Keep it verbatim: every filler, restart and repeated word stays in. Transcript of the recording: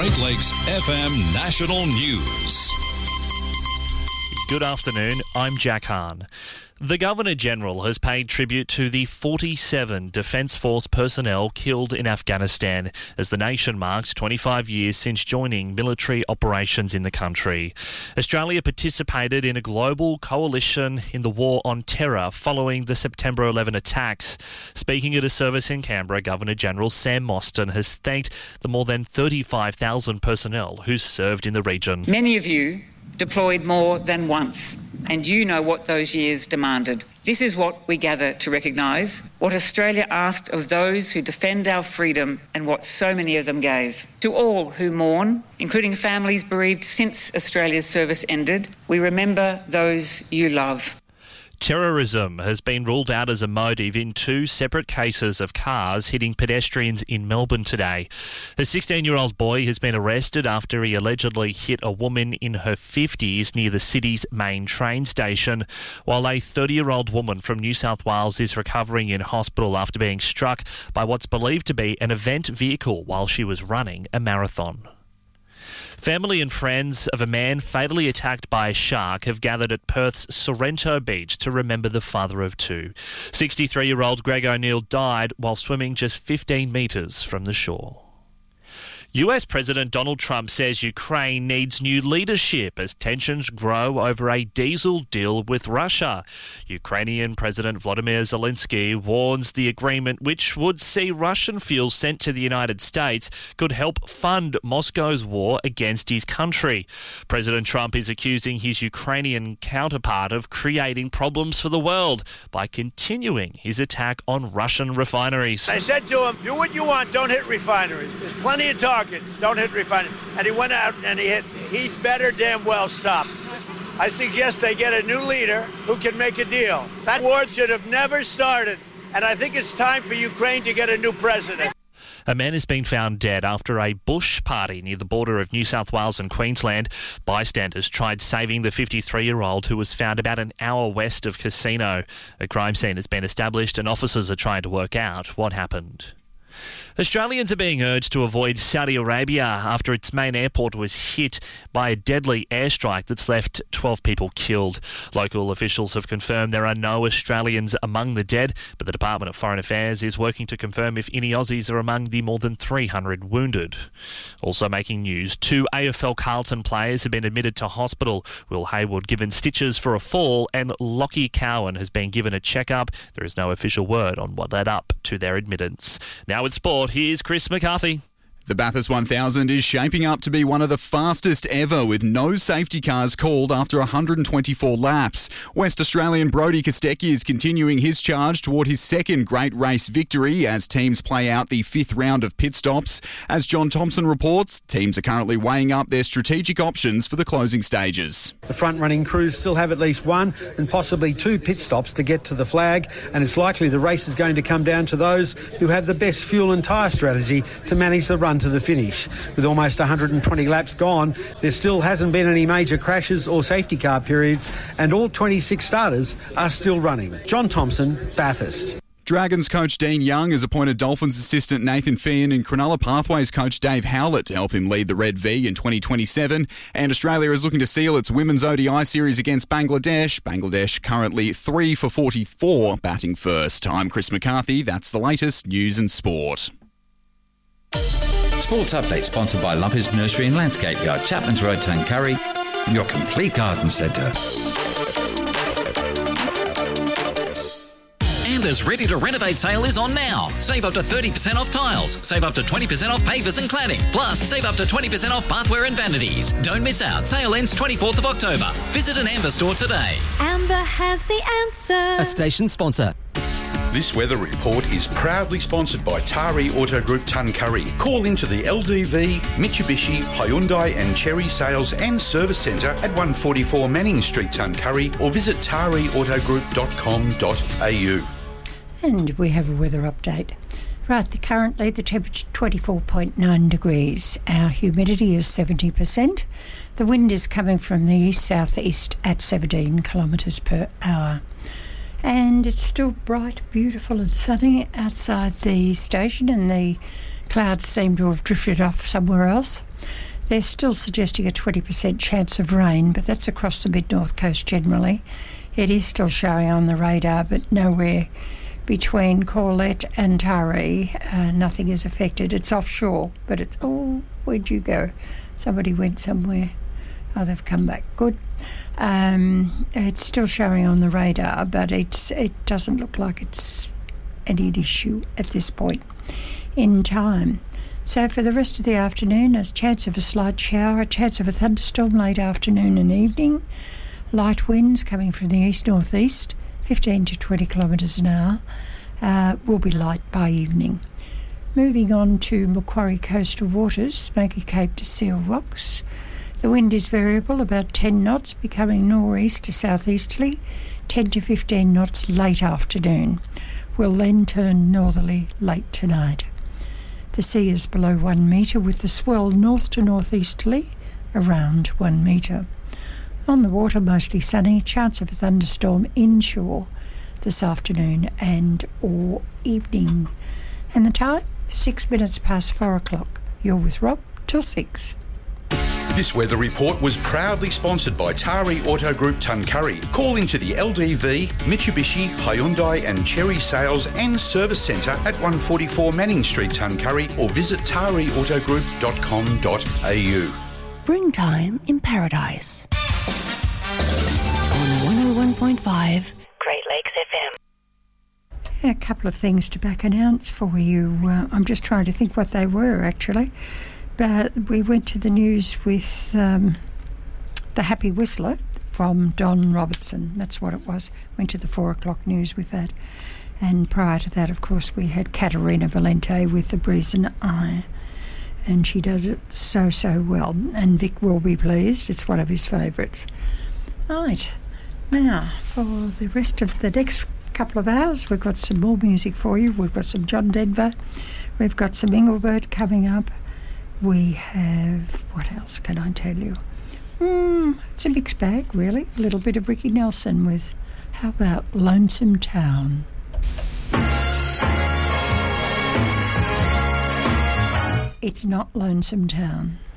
Great Lakes F M National News. Good afternoon, I'm Jack Hahn. The Governor-General has paid tribute to the forty-seven Defence Force personnel killed in Afghanistan as the nation marks twenty-five years since joining military operations in the country. Australia participated in a global coalition in the war on terror following the September eleventh attacks. Speaking at a service in Canberra, Governor-General Sam Mostyn has thanked the more than thirty-five thousand personnel who served in the region. Many of you deployed more than once, and you know what those years demanded. This is what we gather to recognise, what Australia asked of those who defend our freedom and what so many of them gave. To all who mourn, including families bereaved since Australia's service ended, we remember those you love. Terrorism has been ruled out as a motive in two separate cases of cars hitting pedestrians in Melbourne today. A sixteen-year-old boy has been arrested after he allegedly hit a woman in her fifties near the city's main train station, while a thirty-year-old woman from New South Wales is recovering in hospital after being struck by what's believed to be an event vehicle while she was running a marathon. Family and friends of a man fatally attacked by a shark have gathered at Perth's Sorrento Beach to remember the father of two. sixty-three-year-old Greg O'Neill died while swimming just fifteen metres from the shore. U S President Donald Trump says Ukraine needs new leadership as tensions grow over a diesel deal with Russia. Ukrainian President Volodymyr Zelensky warns the agreement, which would see Russian fuel sent to the United States, could help fund Moscow's war against his country. President Trump is accusing his Ukrainian counterpart of creating problems for the world by continuing his attack on Russian refineries. I said to him, do what you want, don't hit refineries. There's plenty of talk. Don't hit refineries. And he went out and he hit. He'd better damn well stop. I suggest they get a new leader who can make a deal. That war should have never started. And I think it's time for Ukraine to get a new president. A man has been found dead after a bush party near the border of New South Wales and Queensland. Bystanders tried saving the fifty-three-year-old who was found about an hour west of Casino. A crime scene has been established and officers are trying to work out what happened. Australians are being urged to avoid Saudi Arabia after its main airport was hit by a deadly airstrike that's left twelve people killed. Local officials have confirmed there are no Australians among the dead, but the Department of Foreign Affairs is working to confirm if any Aussies are among the more than three hundred wounded. Also making news, two A F L Carlton players have been admitted to hospital. Will Hayward given stitches for a fall and Lockie Cowan has been given a check-up. There is no official word on what led up to their admittance. Now it's sport. Here's Chris McCarthy. The Bathurst one thousand is shaping up to be one of the fastest ever, with no safety cars called after one hundred twenty-four laps. West Australian Brodie Kostecki is continuing his charge toward his second great race victory as teams play out the fifth round of pit stops. As John Thompson reports, teams are currently weighing up their strategic options for the closing stages. The front-running crews still have at least one and possibly two pit stops to get to the flag, and it's likely the race is going to come down to those who have the best fuel and tyre strategy to manage the run to the finish. With almost one hundred twenty laps gone, there still hasn't been any major crashes or safety car periods, and all twenty-six starters are still running. John Thompson, Bathurst. Dragons coach Dean Young has appointed Dolphins assistant Nathan Feehan and Cronulla Pathways coach Dave Howlett to help him lead the Red V in twenty twenty-seven. And Australia is looking to seal its women's O D I series against Bangladesh. Bangladesh currently three for forty-four, batting first. I'm Chris McCarthy. That's the latest news and sport. Sports Update sponsored by Lumpers Nursery and Landscape Yard, Chapman's Road, Tuncurry, your complete garden centre. Amber's Ready to Renovate sale is on now. Save up to thirty percent off tiles. Save up to twenty percent off pavers and cladding. Plus, save up to twenty percent off bathware and vanities. Don't miss out. Sale ends twenty-fourth of October. Visit an Amber store today. Amber has the answer. A station sponsor. This weather report is proudly sponsored by Tari Auto Group Tuncurry. Call into the L D V, Mitsubishi, Hyundai and Cherry Sales and Service Centre at one forty-four Manning Street, Tuncurry, or visit tari auto group dot com dot a u. And we have a weather update. Right, the, currently the temperature twenty-four point nine degrees. Our humidity is seventy percent. The wind is coming from the east-southeast at seventeen kilometres per hour. And it's still bright, beautiful and sunny outside the station, and the clouds seem to have drifted off somewhere else. They're still suggesting a twenty percent chance of rain, but that's across the mid-north coast generally. It is still showing on the radar, but nowhere between Corlett and Taree. Uh, nothing is affected. It's offshore, but it's... Oh, where'd you go? Somebody went somewhere. Oh, they've come back. Good. Um, it's still showing on the radar, but it's it doesn't look like it's any issue at this point in time. So for the rest of the afternoon, there's a chance of a slight shower, a chance of a thunderstorm late afternoon and evening. Light winds coming from the east-northeast, fifteen to twenty kilometres an hour, uh, will be light by evening. Moving on to Macquarie coastal waters, Smoky Cape to Seal Rocks. The wind is variable, about ten knots, becoming northeast to southeasterly, ten to fifteen knots late afternoon. Will then turn northerly late tonight. The sea is below one metre, with the swell north to northeasterly around one metre. On the water, mostly sunny, chance of a thunderstorm inshore this afternoon and or evening. And the time, six minutes past four o'clock. You're with Rob till six. This weather report was proudly sponsored by Taree Auto Group Tuncurry. Call into the L D V, Mitsubishi, Hyundai and Cherry Sales and Service Centre at one forty-four Manning Street, Tuncurry, or visit taree auto group dot com dot a u. Springtime in Paradise. On one oh one point five Great Lakes F M. A couple of things to back announce for you. Uh, I'm just trying to think what they were, actually. But we went to the news with um, the Happy Whistler from Don Robertson. That's what it was. Went to the four o'clock news with that. And prior to that, of course, we had Katerina Valente with The Brazen Eye. And she does it so, so well. And Vic will be pleased. It's one of his favourites. Right. Now, for the rest of the next couple of hours, we've got some more music for you. We've got some John Denver. We've got some Engelbert coming up. We have, what else can I tell you? Mm, it's a mixed bag, really. A little bit of Ricky Nelson with, how about Lonesome Town? It's not Lonesome Town.